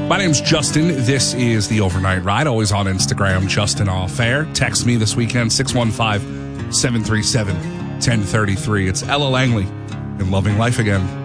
My name's Justin. This is the Overnight Ride, always on Instagram, Justin Off Air. Text me this weekend, 615-737-1033. It's Ella Langley in Loving Life Again.